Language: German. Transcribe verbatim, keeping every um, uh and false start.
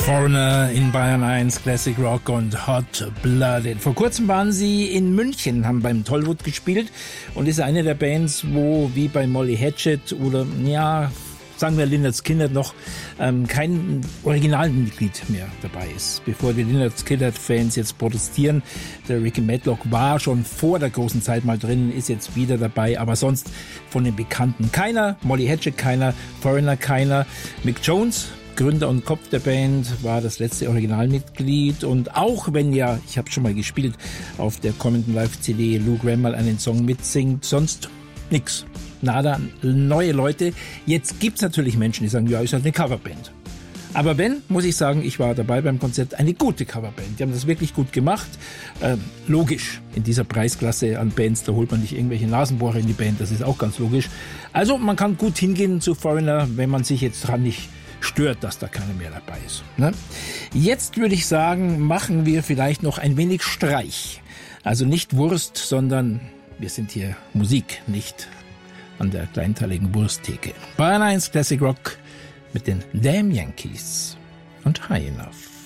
Foreigner in Bayern eins, Classic Rock und Hot Blooded. Vor kurzem waren sie in München, haben beim Tollwood gespielt und ist eine der Bands, wo wie bei Molly Hatchet oder, ja, sagen wir Lynyrd Skynyrd noch, ähm, kein Originalmitglied mehr dabei ist. Bevor die Lynyrd Skynyrd-Fans jetzt protestieren, der Ricky Medlock war schon vor der großen Zeit mal drin, ist jetzt wieder dabei, aber sonst von den Bekannten keiner, Molly Hatchet keiner, Foreigner keiner, Mick Jones, Gründer und Kopf der Band, war das letzte Originalmitglied und auch wenn ja, ich habe schon mal gespielt, auf der kommenden Live-C D Lou Gramm mal einen Song mitsingt, sonst nix. Nada, neue Leute. Jetzt gibt's natürlich Menschen, die sagen, ja, ist halt eine Coverband. Aber wenn, muss ich sagen, ich war dabei beim Konzert, eine gute Coverband. Die haben das wirklich gut gemacht. Ähm, logisch, in dieser Preisklasse an Bands, da holt man nicht irgendwelche Nasenbohrer in die Band, das ist auch ganz logisch. Also man kann gut hingehen zu Foreigner, wenn man sich jetzt dran nicht stört, dass da keiner mehr dabei ist. Ne? Jetzt würde ich sagen, machen wir vielleicht noch ein wenig Streich. Also nicht Wurst, sondern wir sind hier Musik, nicht an der kleinteiligen Wursttheke. Bayern eins Classic Rock mit den Damn Yankees und High Enough.